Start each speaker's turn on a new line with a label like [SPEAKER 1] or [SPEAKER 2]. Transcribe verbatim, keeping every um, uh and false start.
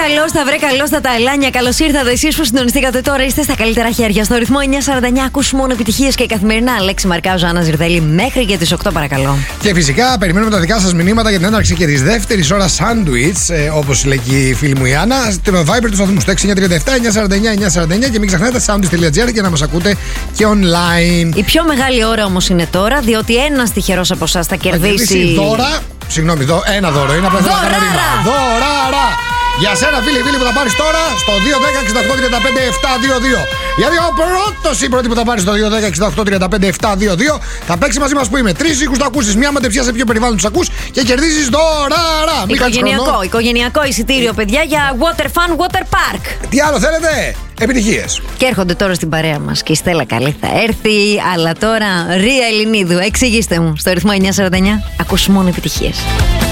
[SPEAKER 1] καλώς τα βρε, καλώς τα ταλάνια. Καλώς ήρθατε εσείς που συντονιστήκατε τώρα. Είστε στα καλύτερα χέρια. Στο ρυθμό εννιακόσια σαράντα εννιά ακούς μόνο επιτυχίες και καθημερινά. Λέξη Μαρκάζο, Άννα Ζιρδέλη, μέχρι και τις οκτώ παρακαλώ.
[SPEAKER 2] Και φυσικά περιμένουμε τα δικά σας μηνύματα για την έναρξη και της δεύτερης ώρας σάντουιτς, ε, όπως λέει και η φίλη μου η Άννα. Στο Viber του σταθμού στο έξι εννιά τρία επτά εννιά σαράντα εννιά εννιά σαράντα εννιά και μην ξεχνάτε soundis τελεία gr για να μας ακούτε και online.
[SPEAKER 1] Η πιο μεγάλη ώρα όμως είναι τώρα, διότι ένας τυχερός από εσάς θα κερδίσει.
[SPEAKER 2] Δώρα. Συγγνώμη, δω, ένα δώρο είναι απλά ένα ρήμα. Δωράρα! Για σένα, φίλοι, φίλοι που θα πάρεις τώρα στο δύο ένα μηδέν εξήντα οκτώ τριάντα πέντε επτακόσια είκοσι δύο. Γιατί ο πρώτος ή πρώτη που θα πάρει στο δύο ένα μηδέν εξήντα οκτώ τριάντα πέντε επτακόσια είκοσι δύο θα παίξει μαζί μας που είμαι. Τρεις ήχους θα ακούσεις, μια ματεψιά σε ποιο περιβάλλον τους ακούς και κερδίζεις δωράρα.
[SPEAKER 1] Οικογενειακό, οικογενειακό εισιτήριο, παιδιά, για Water Fun Water Park.
[SPEAKER 2] Τι άλλο θέλετε? Επιτυχίες.
[SPEAKER 1] Και έρχονται τώρα στην παρέα μας και η Στέλλα καλή θα έρθει. Αλλά τώρα Ρία Ελληνίδου, εξηγήστε μου στο ρυθμό εννιακόσια σαράντα εννιά ακούς μόνο επιτυχίες.